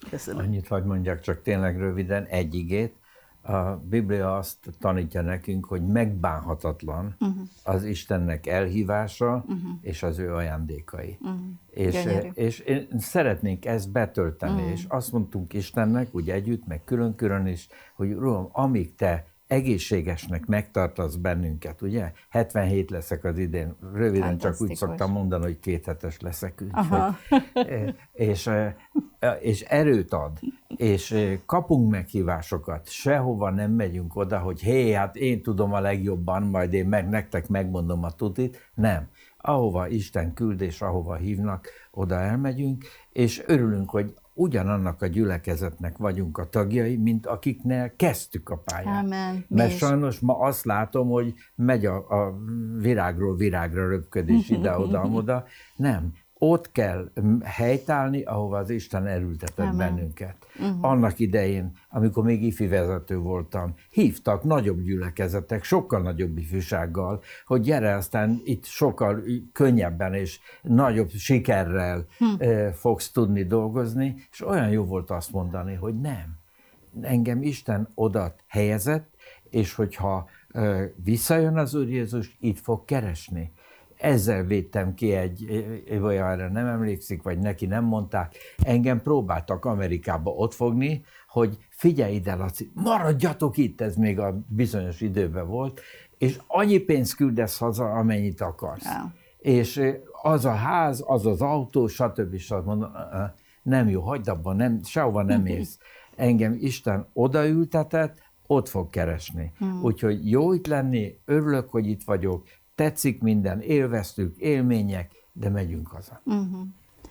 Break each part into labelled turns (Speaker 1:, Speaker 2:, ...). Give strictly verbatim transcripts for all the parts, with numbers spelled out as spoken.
Speaker 1: Köszönöm.
Speaker 2: Annyit hadd mondjak csak tényleg röviden, egy igét. A Biblia azt tanítja nekünk, hogy megbánhatatlan uh-huh. az Istennek elhívása uh-huh. és az ő ajándékai. Uh-huh. És, és én szeretnénk ezt betölteni, uh-huh. és azt mondtunk Istennek, úgy együtt, meg külön-külön is, hogy Uram, amíg te egészségesnek megtartasz bennünket, ugye? hetvenhét leszek az idén, röviden csak úgy szoktam mondani, hogy kéthetes leszek. Úgyhogy, és, és erőt ad, és kapunk meghívásokat, sehova nem megyünk oda, hogy hé, hát én tudom a legjobban, majd én meg nektek megmondom a tutit. Nem. Ahova Isten küld, és ahova hívnak, oda elmegyünk, és örülünk, hogy ugyanannak a gyülekezetnek vagyunk a tagjai, mint akiknél kezdtük a pályát.
Speaker 1: Amen.
Speaker 2: Mert sajnos ma azt látom, hogy megy a, a virágról virágra röpködés ide-oda-oda. Nem. Ott kell helytállni, ahova az Isten elültetett Amen. Bennünket. Uh-huh. Annak idején, amikor még ifi vezető voltam, hívtak nagyobb gyülekezetek, sokkal nagyobb ifjúsággal, hogy gyere, aztán itt sokkal könnyebben és nagyobb sikerrel uh-huh. fogsz tudni dolgozni, és olyan jó volt azt mondani, hogy nem. Engem Isten oda helyezett, és hogyha visszajön az Úr Jézus, itt fog keresni. Ezzel védtem ki egy, vagy arra nem emlékszik, vagy neki nem mondták, engem próbáltak Amerikába ottfogni, hogy figyelj ide, Laci, maradjatok itt, ez még a bizonyos időben volt, és annyi pénzt küldesz haza, amennyit akarsz. Ja. És az a ház, az az autó, stb. stb. Mondom, nem jó, hagyd abban, nem, sehova nem érsz. Engem Isten odaültetett, ott fog keresni. Hmm. Úgyhogy jó itt lenni, örülök, hogy itt vagyok, tetszik minden, élveztük, élmények, de megyünk haza. Uh-huh.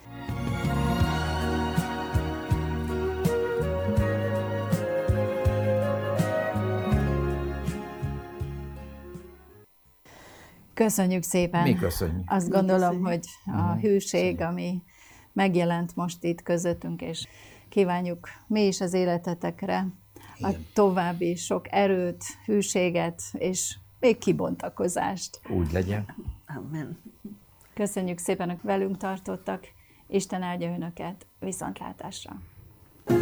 Speaker 1: Köszönjük szépen.
Speaker 2: Mi köszönjük.
Speaker 1: Azt gondolom, hogy a hűség, ami megjelent most itt közöttünk, és kívánjuk mi is az életetekre a további sok erőt, hűséget, és még kibontakozást.
Speaker 2: Úgy legyen.
Speaker 3: Amen.
Speaker 1: Köszönjük szépen, hogy velünk tartottak. Isten áldja önöket. Viszontlátásra.